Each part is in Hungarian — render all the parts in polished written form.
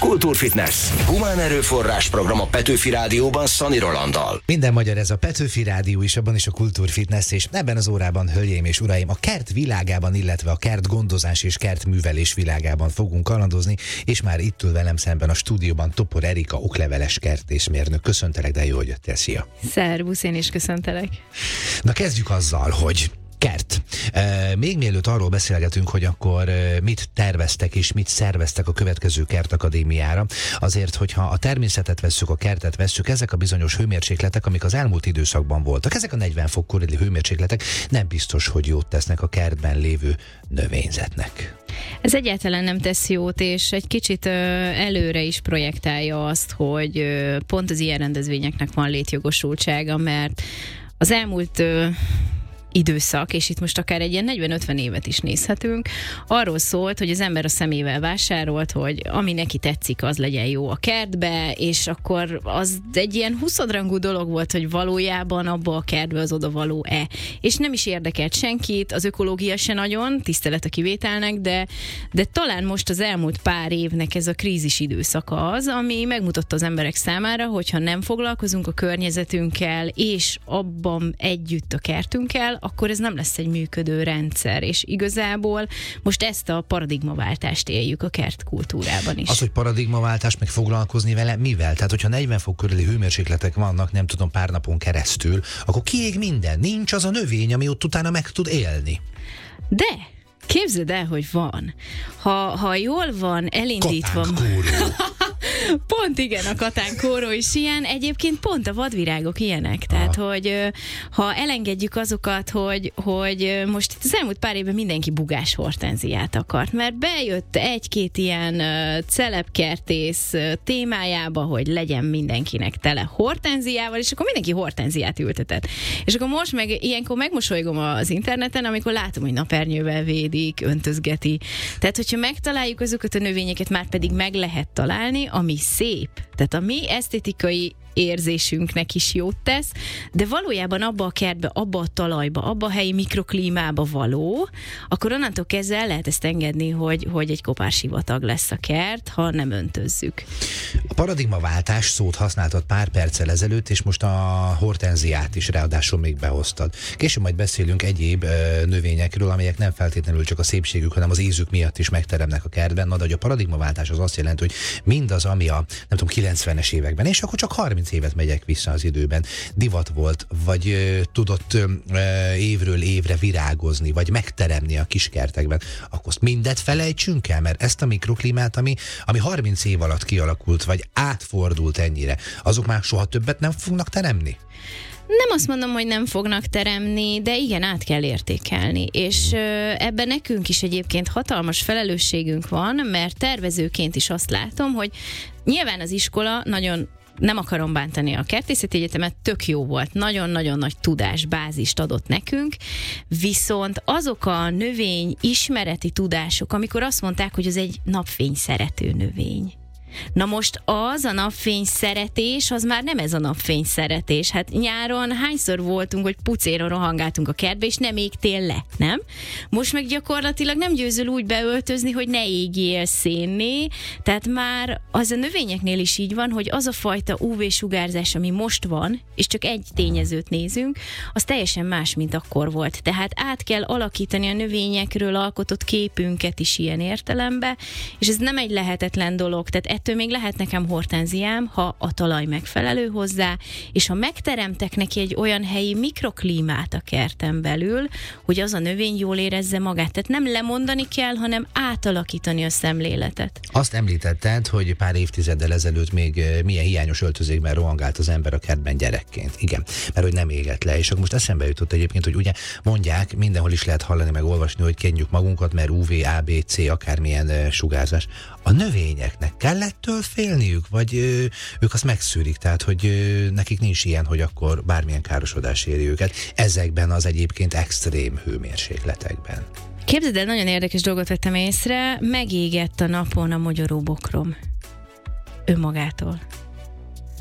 Kultúrfitness. Humán erőforrás program a Petőfi Rádióban Szani Rolanddal. Minden magyar, ez a Petőfi Rádió is, abban is a Kultúrfitness, és ebben az órában, hölgyeim és uraim, a kert világában, illetve a kertgondozás és kertművelés világában fogunk kalandozni, és már itt ül velem szemben a stúdióban Topor Erika, okleveles kertészmérnök. Köszöntelek, de jó, hogy jöttél, szia! Szervusz, én is köszöntelek. Na kezdjük azzal, hogy kert. Még mielőtt arról beszélgetünk, hogy akkor mit terveztek és mit szerveztek a következő kertakadémiára, azért, hogyha a természetet vesszük, a kertet vesszük, ezek a bizonyos hőmérsékletek, amik az elmúlt időszakban voltak, ezek a 40 fok körüli hőmérsékletek nem biztos, hogy jót tesznek a kertben lévő növényzetnek. Ez egyáltalán nem tesz jót, és egy kicsit előre is projektálja azt, hogy pont az ilyen rendezvényeknek van létjogosultsága, mert az elmúlt időszak, és itt most akár egy ilyen 40-50 évet is nézhetünk, arról szólt, hogy az ember a szemével vásárolt, hogy ami neki tetszik, az legyen jó a kertbe, és akkor az egy ilyen huszodrangú dolog volt, hogy valójában abba a kertbe az odavaló-e. És nem is érdekelt senkit, az ökológia se nagyon, tisztelet a kivételnek, de talán most az elmúlt pár évnek ez a krízis időszaka az, ami megmutatta az emberek számára, hogyha nem foglalkozunk a környezetünkkel, és abban együtt a kertünkkel, akkor ez nem lesz egy működő rendszer, és igazából most ezt a paradigmaváltást éljük a kertkultúrában is. Az, hogy paradigmaváltás, meg foglalkozni vele, mivel? Tehát, hogyha 40 fok körüli hőmérsékletek vannak, nem tudom, pár napon keresztül, akkor kiég minden, nincs az a növény, ami ott utána meg tud élni. De képzeld el, hogy van. Ha jól van elindítva... Pont igen, a katánkóró is ilyen, egyébként pont a vadvirágok ilyenek, tehát hogy ha elengedjük azokat, hogy most itt az elmúlt pár évben mindenki bugás hortenziát akart, mert bejött egy-két ilyen celebkertész témájába, hogy legyen mindenkinek tele hortenziával, és akkor mindenki hortenziát ültetett. És akkor most meg ilyenkor megmosolygom az interneten, amikor látom, hogy napernyővel védik, öntözgeti. Tehát, hogyha megtaláljuk azokat a növényeket, már pedig meg lehet találni, ami szép, tehát a mi esztétikai érzésünknek is jót tesz, de valójában abba a kertbe, abba a talajba, abba a helyi mikroklímába való, akkor onnantól kezdve el lehet ezt engedni, hogy egy kopársivatag lesz a kert, ha nem öntözzük. A paradigmaváltás szót használtad pár perccel ezelőtt, és most a hortenziát is ráadásul még behoztad. Később majd beszélünk egyéb növényekről, amelyek nem feltétlenül csak a szépségük, hanem az ízük miatt is megteremnek a kertben. Na, de a paradigmaváltás az azt jelenti, hogy mindaz, ami a, nem tudom, 90-es években, és akkor csak 30 évet megyek vissza az időben, divat volt, vagy tudott évről évre virágozni, vagy megteremni a kiskertekben, akkor azt mindet felejtsünk el, mert ezt a mikroklímát, ami 30 év alatt kialakult, vagy átfordult ennyire, azok már soha többet nem fognak teremni? Nem azt mondom, hogy nem fognak teremni, de igen, át kell értékelni. És ebben nekünk is egyébként hatalmas felelősségünk van, mert tervezőként is azt látom, hogy nyilván az iskola nagyon, nem akarom bántani a Kertészeti Egyetemet, tök jó volt, nagyon-nagyon nagy tudás, bázist adott nekünk, viszont azok a növény ismereti tudások, amikor azt mondták, hogy az egy napfény szerető növény. Na most az a napfény szeretés, az már nem ez a napfény szeretés. Hát nyáron hányszor voltunk, hogy pucéron rohangáltunk a kertbe, és nem égtél le, nem? Most meg gyakorlatilag nem győzöl úgy beöltözni, hogy ne égjél szénné, tehát már az a növényeknél is így van, hogy az a fajta UV-sugárzás, ami most van, és csak egy tényezőt nézünk, az teljesen más, mint akkor volt. Tehát át kell alakítani a növényekről alkotott képünket is ilyen értelemben, és ez nem egy lehetetlen dolog, tehát ettől még lehet nekem hortenziám, ha a talaj megfelelő hozzá, és ha megteremtek neki egy olyan helyi mikroklímát a kerten belül, hogy az a növény jól érezze magát. Tehát nem lemondani kell, hanem átalakítani a szemléletet. Azt említetted, hogy pár évtizeddel ezelőtt még milyen hiányos öltözékben rohangált az ember a kertben gyerekként. Igen, mert hogy nem égett le. És akkor most eszembe jutott egyébként, hogy ugye mondják, mindenhol is lehet hallani meg olvasni, hogy kenjük magunkat, mert UV, ABC, akármilyen sugárzás. A növényeknek kell ettől félniük, vagy ők azt megszűrik, tehát hogy nekik nincs ilyen, hogy akkor bármilyen károsodás éri őket ezekben az egyébként extrém hőmérsékletekben. Képzeld el, nagyon érdekes dolgot vettem észre, megégett a napon a mogyoróbokrom. Önmagától.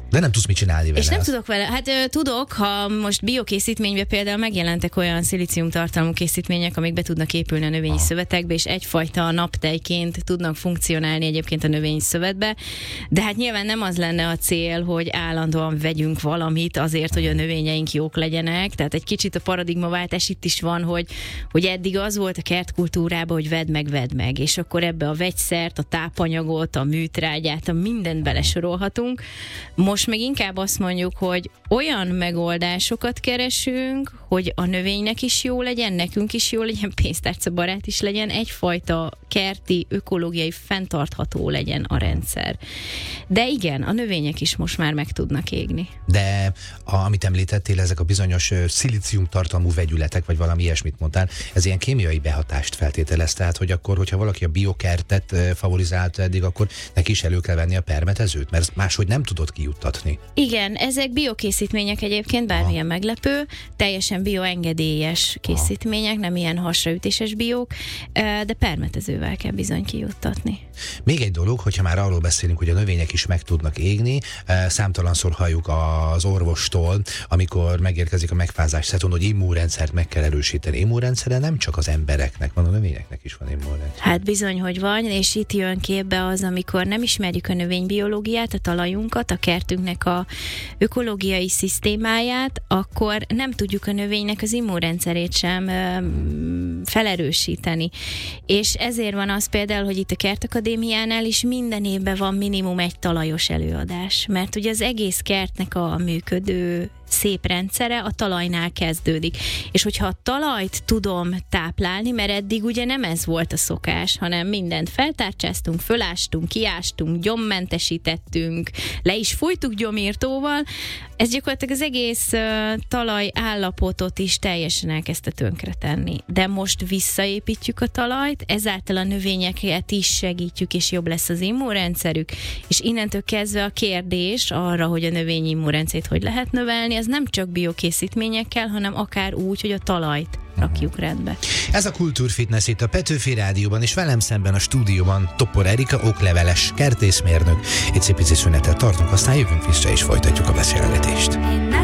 De nem tudsz mit csinálni vele. És nem tudok vele, hát tudok, ha most biokészítményben például megjelentek olyan szilícium tartalmú készítmények, amik be tudnak épülni a növényi szövetekbe, és egyfajta naptejként tudnak funkcionálni egyébként a növényi szövetbe, de hát nyilván nem az lenne a cél, hogy állandóan vegyünk valamit azért, hogy a növényeink jók legyenek, tehát egy kicsit a paradigmaváltás itt is van, hogy eddig az volt a kertkultúrában, hogy vedd meg, és akkor ebbe a vegyszert, a tápanyagot, a műtrágyát, a mindent belesorolhatunk. Most meg inkább azt mondjuk, hogy olyan megoldásokat keresünk, hogy a növénynek is jó legyen, nekünk is jó legyen, pénztárcabarát is legyen, egyfajta kerti, ökológiai, fenntartható legyen a rendszer. De igen, a növények is most már meg tudnak égni. De amit említettél, ezek a bizonyos szilícium tartalmú vegyületek, vagy valami ilyesmit mondtál, ez ilyen kémiai behatást feltételez, tehát hogy akkor, hogyha valaki a biokertet favorizálta eddig, akkor neki is elő kell venni a permetezőt, mert máshogy nem tudod kijuttatni. Igen, ezek biokészítmények egyébként, bármilyen meglepő, teljesen bioengedélyes készítmények, nem ilyen hasraütéses biók, de permetezővel kell bizony kijuttatni. Még egy dolog, hogyha már arról beszélünk, hogy a növények is meg tudnak égni, számtalanszor halljuk az orvostól, amikor megérkezik a megfázás szeton, hogy immunrendszert meg kell erősíteni. Immunrendszere nem csak az embereknek van, a növényeknek is van immunrendszer. Hát bizony, hogy van, és itt jön képbe az, amikor nem ismerjük a növénybiológiát, a talajunkat, a kertünknek a ökológiai szisztémáját, akkor nem tudjuk a növénynek az immunrendszerét sem felerősíteni. És ezért van az például, hogy itt a Kertakadémiánál is minden évben van minimum egy talajos előadás, mert ugye az egész kertnek a működő szép rendszere a talajnál kezdődik. És hogyha a talajt tudom táplálni, mert eddig ugye nem ez volt a szokás, hanem mindent feltárcsáztunk, fölástunk, kiástunk, gyommentesítettünk, le is fújtuk gyomírtóval, ez gyakorlatilag az egész talaj állapotot is teljesen elkezdte tönkretenni. De most visszaépítjük a talajt, ezáltal a növényeket is segítjük, és jobb lesz az immunrendszerük, és innentől kezdve a kérdés arra, hogy a növény immunrendszerét hogy lehet növelni, ez nem csak biokészítményekkel, hanem akár úgy, hogy a talajt rakjuk rendbe. Ez a Kultúrfitness itt a Petőfi Rádióban, és velem szemben a stúdióban Topor Erika, okleveles kertészmérnök. Egy szép pici szünetet tartunk, aztán jövünk vissza és folytatjuk a beszélgetést.